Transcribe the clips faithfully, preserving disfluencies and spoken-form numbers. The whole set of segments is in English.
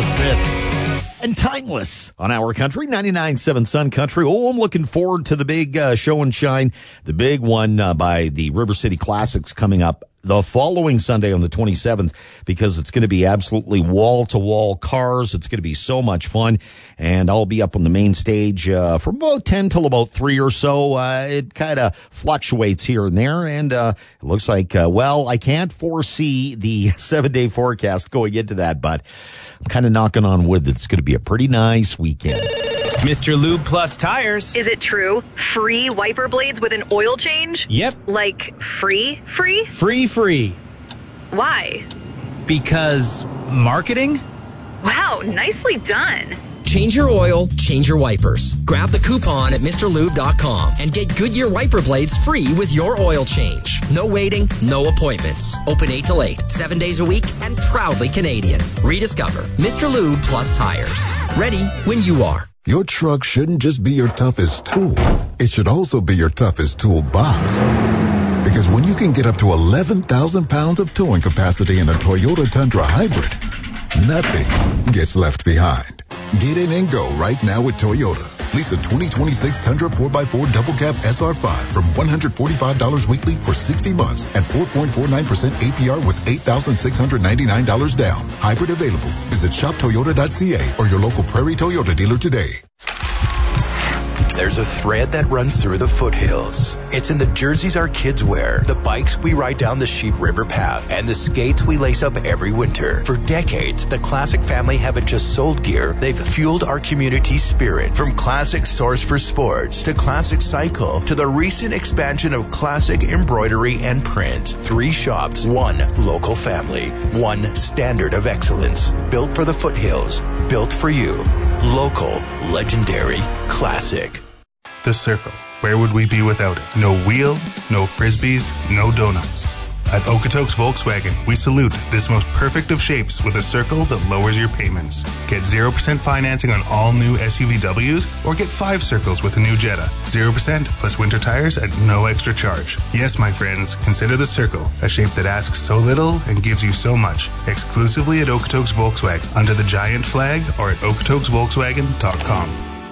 Smith and Timeless on Our Country, ninety-nine point seven Sun Country. Oh, I'm looking forward to the big uh, show and shine, the big one uh, by the River City Classics coming up the following Sunday on the twenty-seventh, because it's going to be absolutely wall-to-wall cars. It's going to be so much fun, and I'll be up on the main stage uh, from about ten till about three or so. Uh, it kind of fluctuates here and there, and uh, it looks like, uh, well, I can't foresee the seven-day forecast going into that, but I'm kind of knocking on wood that it's going to be a pretty nice weekend. Mister Lube Plus Tires. Is it true? Free wiper blades with an oil change? Yep. Like free, free? Free, free. Why? Because marketing? Wow, nicely done. Change your oil, change your wipers. Grab the coupon at Mr Lube dot com and get Goodyear wiper blades free with your oil change. No waiting, no appointments. Open eight till eight, seven days a week, and proudly Canadian. Rediscover Mister Lube Plus Tires. Ready when you are. Your truck shouldn't just be your toughest tool. It should also be your toughest toolbox. Because when you can get up to eleven thousand pounds of towing capacity in a Toyota Tundra Hybrid, nothing gets left behind. Get in and go right now with Toyota. Lease a twenty twenty-six Tundra four by four Double Cab S R five from one hundred forty-five dollars weekly for sixty months and four point four nine percent A P R with eight thousand six hundred ninety-nine dollars down. Hybrid available. Visit shop toyota dot c a or your local Prairie Toyota dealer today. There's a thread that runs through the foothills. It's in the jerseys our kids wear, the bikes we ride down the Sheep River path, and the skates we lace up every winter. For decades, the Classic family haven't just sold gear, they've fueled our community's spirit. From Classic Source for Sports to Classic Cycle to the recent expansion of Classic Embroidery and Print. Three shops, one local family, one standard of excellence. Built for the foothills, built for you. Local, legendary, classic. The Circle. Where would we be without it? No wheel, no frisbees, no donuts. At Okotoks Volkswagen, we salute this most perfect of shapes with a circle that lowers your payments. Get zero percent financing on all new S U V Ws or get five circles with a new Jetta. zero percent plus winter tires at no extra charge. Yes, my friends, consider the Circle, a shape that asks so little and gives you so much. Exclusively at Okotoks Volkswagen under the giant flag or at okotoks volkswagen dot com.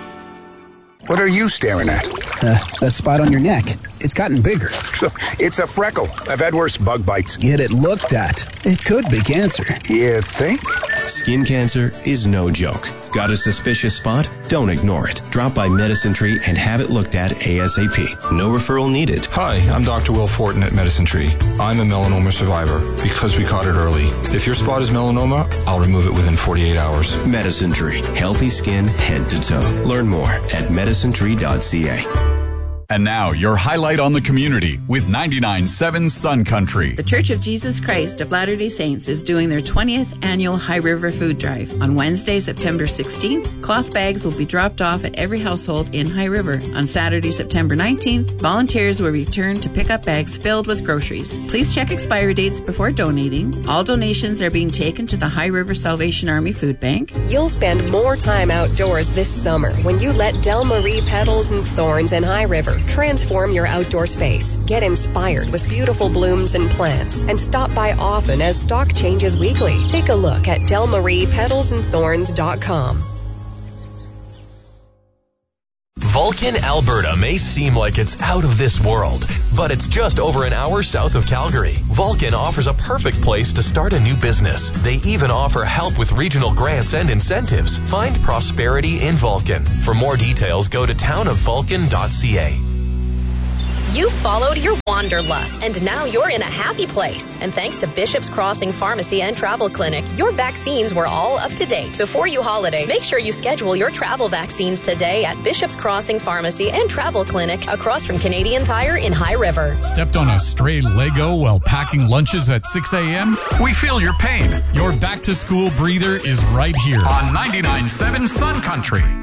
What are you staring at? Uh, that spot on your neck. It's gotten bigger. It's a freckle. I've had worse bug bites. Get it looked at. It could be cancer. You think? Skin cancer is no joke. Got a suspicious spot? Don't ignore it. Drop by Medicine Tree and have it looked at ASAP. No referral needed. Hi, I'm Doctor Will Fortin at Medicine Tree. I'm a melanoma survivor because we caught it early. If your spot is melanoma, I'll remove it within forty-eight hours. Medicine Tree. Healthy skin head to toe. Learn more at medicine tree dot c a. And now, your highlight on the community with ninety-nine point seven Sun Country. The Church of Jesus Christ of Latter-day Saints is doing their twentieth annual High River Food Drive. On Wednesday, September sixteenth, cloth bags will be dropped off at every household in High River. On Saturday, September nineteenth, volunteers will return to pick up bags filled with groceries. Please check expiry dates before donating. All donations are being taken to the High River Salvation Army Food Bank. You'll spend more time outdoors this summer when you let Del Marie Petals and Thorns in High River transform your outdoor space. Get inspired with beautiful blooms and plants and stop by often as stock changes weekly. Take a look at del marie petals and thorns dot com. Vulcan, Alberta may seem like it's out of this world, but it's just over an hour south of Calgary. Vulcan offers a perfect place to start a new business. They even offer help with regional grants and incentives. Find prosperity in Vulcan. For more details, go to town of vulcan dot c a. You followed your wanderlust, and now you're in a happy place. And thanks to Bishop's Crossing Pharmacy and Travel Clinic, your vaccines were all up to date. Before you holiday, make sure you schedule your travel vaccines today at Bishop's Crossing Pharmacy and Travel Clinic across from Canadian Tire in High River. Stepped on a stray Lego while packing lunches at six a.m.? We feel your pain. Your back-to-school breather is right here on ninety-nine point seven Sun Country.